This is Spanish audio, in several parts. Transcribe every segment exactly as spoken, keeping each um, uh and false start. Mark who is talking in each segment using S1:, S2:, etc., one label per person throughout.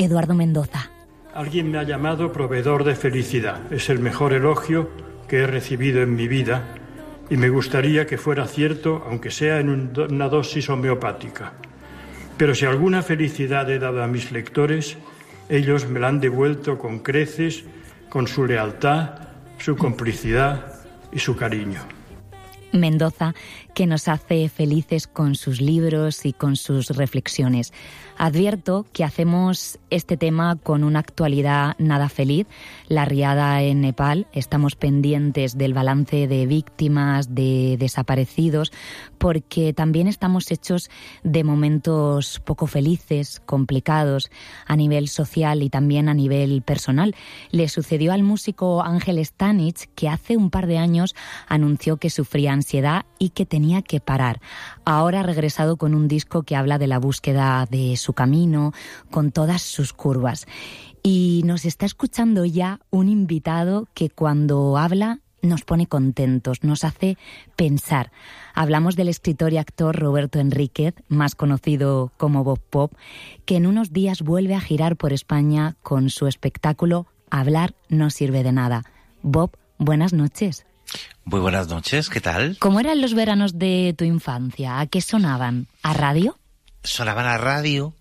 S1: Eduardo Mendoza.
S2: Alguien me ha llamado proveedor de felicidad. Es el mejor elogio que he recibido en mi vida y me gustaría que fuera cierto, aunque sea en un, una dosis homeopática. Pero si alguna felicidad he dado a mis lectores, ellos me la han devuelto con creces, con su lealtad, su complicidad y su cariño.
S1: Mendoza, que nos hace felices con sus libros y con sus reflexiones. Advierto que hacemos este tema con una actualidad nada feliz. La riada en Nepal, estamos pendientes del balance de víctimas, de desaparecidos, porque también estamos hechos de momentos poco felices, complicados, a nivel social y también a nivel personal. Le sucedió al músico Ángel Stanich, que hace un par de años anunció que sufría ansiedad y que tenía que parar. Ahora ha regresado con un disco que habla de la búsqueda de su camino, con todas sus curvas. Y nos está escuchando ya un invitado que cuando habla nos pone contentos, nos hace pensar. Hablamos del escritor y actor Roberto Enríquez, más conocido como Bob Pop, que en unos días vuelve a girar por España con su espectáculo Hablar no sirve de nada. Bob, buenas noches.
S3: Muy buenas noches, ¿qué tal?
S1: ¿Cómo eran los veranos de tu infancia? ¿A qué sonaban? ¿A radio?
S3: Sonaban a radio,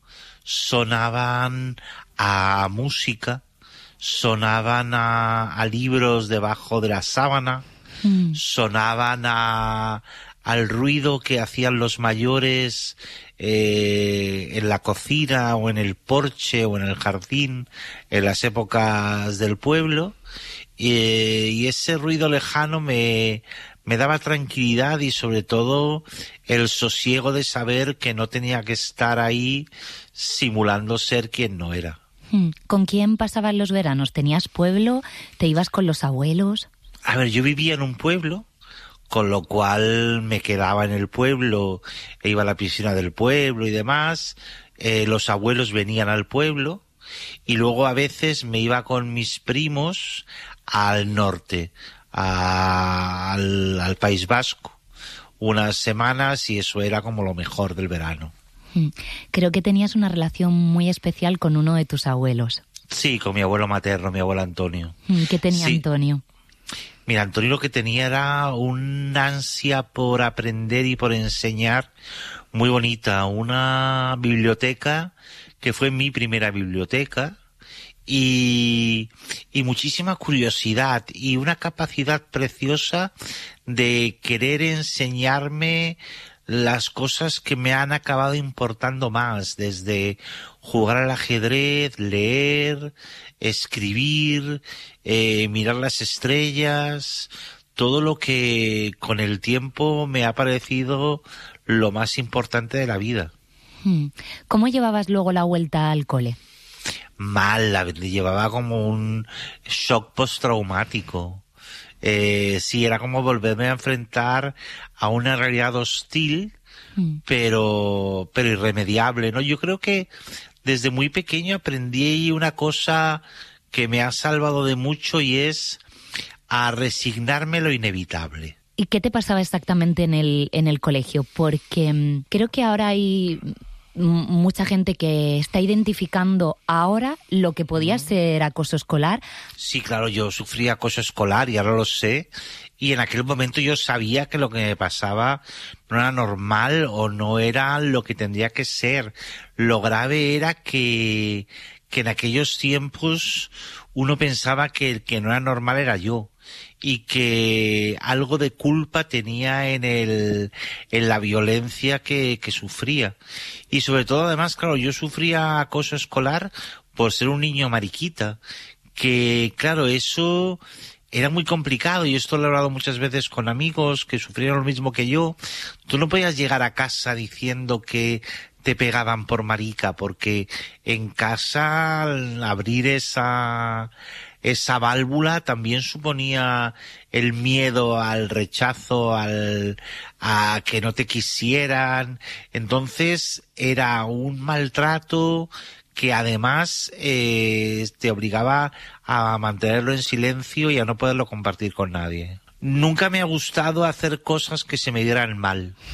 S3: sonaban a música, sonaban a, a libros debajo de la sábana, mm. sonaban a, al ruido que hacían los mayores eh, en la cocina o en el porche o en el jardín en las épocas del pueblo. Eh, y ese ruido lejano me, me daba tranquilidad y sobre todo el sosiego de saber que no tenía que estar ahí simulando ser quien no era.
S1: ¿Con quién pasabas los veranos? ¿Tenías pueblo? ¿Te ibas con los abuelos?
S3: A ver, yo vivía en un pueblo, con lo cual me quedaba en el pueblo, e iba a la piscina del pueblo y demás. Eh, los abuelos venían al pueblo y luego a veces me iba con mis primos al norte, a, al, al País Vasco, unas semanas, y eso era como lo mejor del verano.
S1: Creo que tenías una relación muy especial con uno de tus abuelos.
S3: Sí, con mi abuelo materno, mi abuelo Antonio.
S1: ¿Qué tenía sí. Antonio?
S3: Mira, Antonio lo que tenía era una ansia por aprender y por enseñar muy bonita, una biblioteca que fue mi primera biblioteca, y, y muchísima curiosidad y una capacidad preciosa de querer enseñarme las cosas que me han acabado importando más, desde jugar al ajedrez, leer, escribir, eh, mirar las estrellas, todo lo que con el tiempo me ha parecido lo más importante de la vida.
S1: ¿Cómo llevabas luego la vuelta al cole?
S3: Mal, la llevaba como un shock postraumático. Eh, sí, era como volverme a enfrentar a una realidad hostil, mm. pero, pero irremediable, ¿no? Yo creo que desde muy pequeño aprendí una cosa que me ha salvado de mucho, y es a resignarme a lo inevitable.
S1: ¿Y qué te pasaba exactamente en el, en el colegio? Porque mmm, creo que ahora hay mucha gente que está identificando ahora lo que podía ser acoso escolar.
S3: Sí, claro, yo sufrí acoso escolar y ahora lo sé, y en aquel momento yo sabía que lo que me pasaba no era normal o no era lo que tendría que ser. Lo grave era que, que en aquellos tiempos uno pensaba que el que no era normal era yo, y que algo de culpa tenía en el, en la violencia que, que sufría. Y sobre todo, además, claro, yo sufría acoso escolar por ser un niño mariquita, que, claro, eso era muy complicado, y esto lo he hablado muchas veces con amigos que sufrieron lo mismo que yo. Tú no podías llegar a casa diciendo que te pegaban por marica, porque en casa al abrir esa esa válvula también suponía el miedo al rechazo, al a que no te quisieran. Entonces era un maltrato que además eh, te obligaba a mantenerlo en silencio y a no poderlo compartir con nadie. Nunca me ha gustado hacer cosas que se me dieran mal.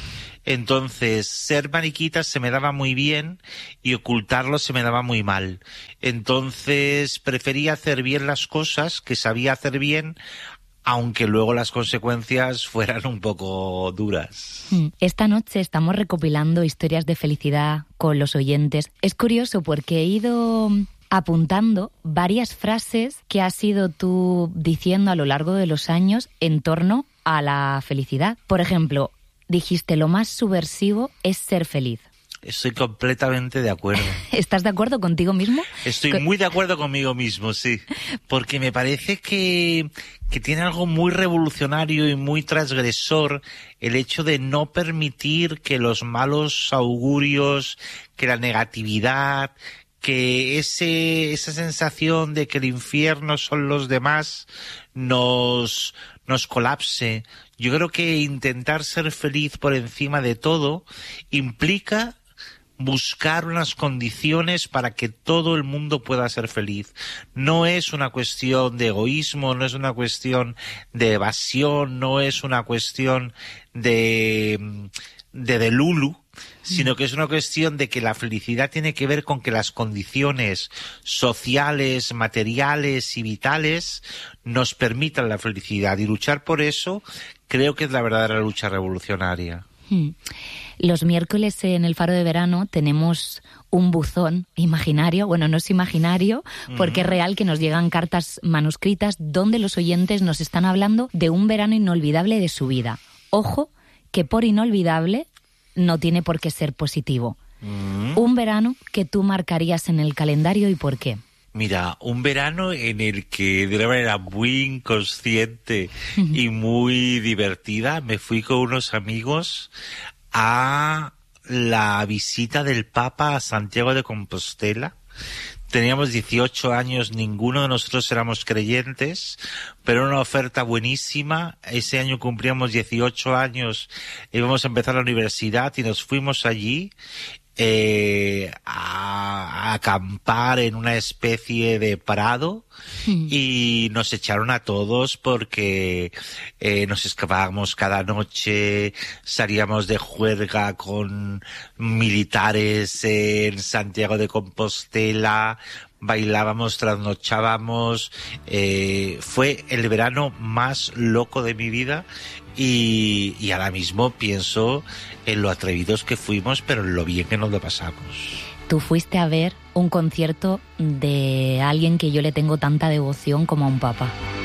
S3: Entonces, ser mariquita se me daba muy bien y ocultarlo se me daba muy mal. Entonces, prefería hacer bien las cosas que sabía hacer bien, aunque luego las consecuencias fueran un poco duras.
S1: Esta noche estamos recopilando historias de felicidad con los oyentes. Es curioso porque he ido apuntando varias frases que has ido tú diciendo a lo largo de los años en torno a la felicidad. Por ejemplo, dijiste, lo más subversivo es ser feliz.
S3: Estoy completamente de acuerdo.
S1: ¿Estás de acuerdo contigo mismo?
S3: Estoy muy de acuerdo conmigo mismo, sí. Porque me parece que, que tiene algo muy revolucionario y muy transgresor el hecho de no permitir que los malos augurios, que la negatividad, que ese, esa sensación de que el infierno son los demás nos, nos colapse. Yo creo que intentar ser feliz por encima de todo implica buscar unas condiciones para que todo el mundo pueda ser feliz. No es una cuestión de egoísmo, no es una cuestión de evasión, no es una cuestión de, de delulu, sino que es una cuestión de que la felicidad tiene que ver con que las condiciones sociales, materiales y vitales nos permitan la felicidad. Y luchar por eso creo que es la verdadera lucha revolucionaria.
S1: Hmm. Los miércoles en el Faro de Verano tenemos un buzón imaginario, bueno, no es imaginario porque uh-huh. es real, que nos llegan cartas manuscritas donde los oyentes nos están hablando de un verano inolvidable de su vida. Ojo, que por inolvidable no tiene por qué ser positivo. Uh-huh. Un verano que tú marcarías en el calendario, ¿y por qué?
S3: Mira, un verano en el que de una manera muy inconsciente uh-huh. y muy divertida me fui con unos amigos a la visita del Papa a Santiago de Compostela. Teníamos dieciocho años, ninguno de nosotros éramos creyentes, pero era una oferta buenísima. Ese año cumplíamos dieciocho años, íbamos a empezar la universidad y nos fuimos allí eh, a, a acampar en una especie de prado mm. y nos echaron a todos porque eh, nos escapábamos cada noche, salíamos de juerga con militares en Santiago de Compostela, bailábamos, trasnochábamos, eh, fue el verano más loco de mi vida y, y ahora mismo pienso en lo atrevidos que fuimos, pero en lo bien que nos lo pasamos.
S1: Tú fuiste a ver un concierto de alguien que yo le tengo tanta devoción como a un papa.